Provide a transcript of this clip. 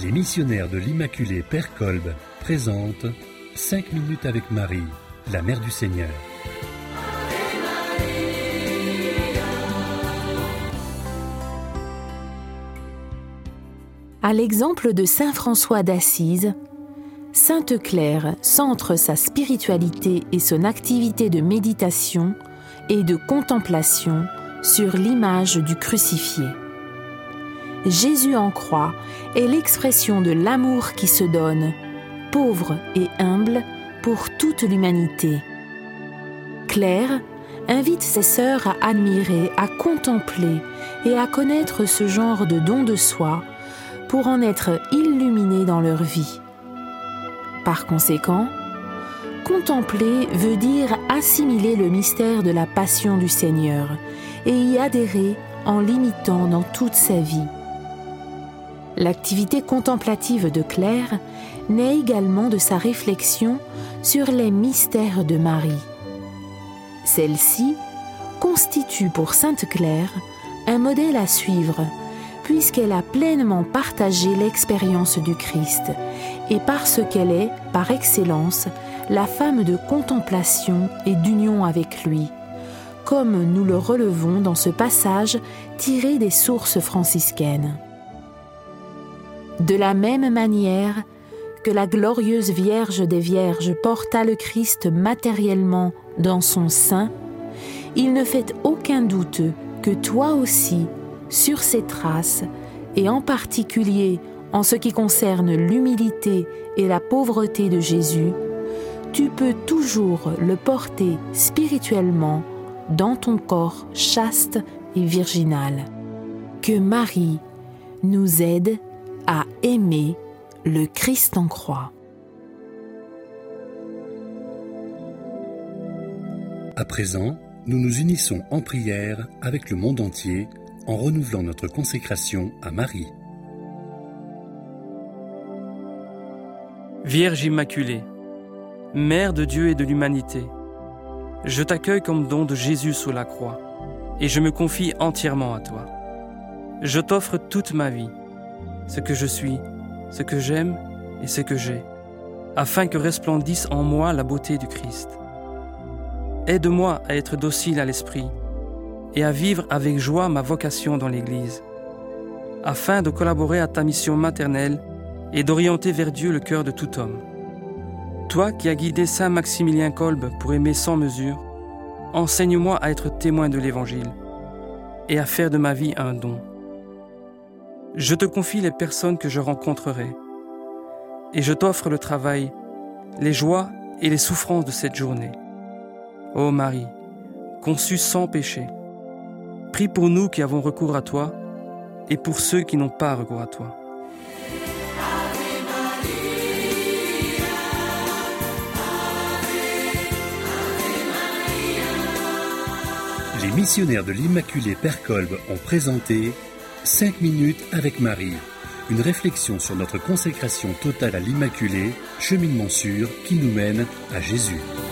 Les missionnaires de l'Immaculée Père Kolb présentent 5 minutes avec Marie, la Mère du Seigneur. À l'exemple de saint François d'Assise, sainte Claire centre sa spiritualité et son activité de méditation et de contemplation sur l'image du crucifié. Jésus en croix est l'expression de l'amour qui se donne, pauvre et humble, pour toute l'humanité. Claire invite ses sœurs à admirer, à contempler et à connaître ce genre de don de soi pour en être illuminées dans leur vie. Par conséquent, contempler veut dire assimiler le mystère de la passion du Seigneur et y adhérer en l'imitant dans toute sa vie. L'activité contemplative de Claire naît également de sa réflexion sur les mystères de Marie. Celle-ci constitue pour sainte Claire un modèle à suivre, puisqu'elle a pleinement partagé l'expérience du Christ et parce qu'elle est, par excellence, la femme de contemplation et d'union avec lui, comme nous le relevons dans ce passage tiré des sources franciscaines. De la même manière que la glorieuse Vierge des Vierges porta le Christ matériellement dans son sein, il ne fait aucun doute que toi aussi, sur ses traces, et en particulier en ce qui concerne l'humilité et la pauvreté de Jésus, tu peux toujours le porter spirituellement dans ton corps chaste et virginal. Que Marie nous aide à aimer le Christ en croix. À présent, nous nous unissons en prière avec le monde entier en renouvelant notre consécration à Marie. Vierge Immaculée, Mère de Dieu et de l'humanité, je t'accueille comme don de Jésus sous la croix et je me confie entièrement à toi. Je t'offre toute ma vie, ce que je suis, ce que j'aime et ce que j'ai, afin que resplendisse en moi la beauté du Christ. Aide-moi à être docile à l'esprit et à vivre avec joie ma vocation dans l'Église, afin de collaborer à ta mission maternelle et d'orienter vers Dieu le cœur de tout homme. Toi qui as guidé saint Maximilien Kolb pour aimer sans mesure, enseigne-moi à être témoin de l'Évangile et à faire de ma vie un don. Je te confie les personnes que je rencontrerai et je t'offre le travail, les joies et les souffrances de cette journée. Ô Marie, conçue sans péché, prie pour nous qui avons recours à toi et pour ceux qui n'ont pas recours à toi. Les missionnaires de l'Immaculée Père Kolb ont présenté 5 minutes avec Marie, une réflexion sur notre consécration totale à l'Immaculée, cheminement sûr qui nous mène à Jésus.